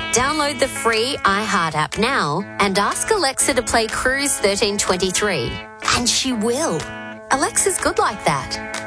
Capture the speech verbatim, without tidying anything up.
Download the free iHeart app now and ask Alexa to play Cruise thirteen twenty-three. And she will. Alexa's good like that.